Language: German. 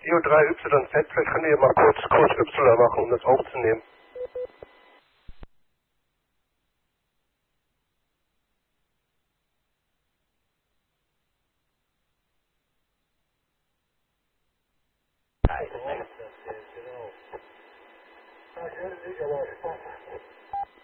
Prio 3YZ, vielleicht könnt ihr mal kurz Y machen, um das aufzunehmen.